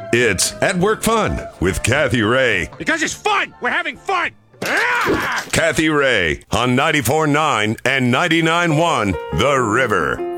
It's At Work Fun with Kathy Ray. Because it's fun! We're having fun! Kathy Ray on 94.9 and 99.1 The River.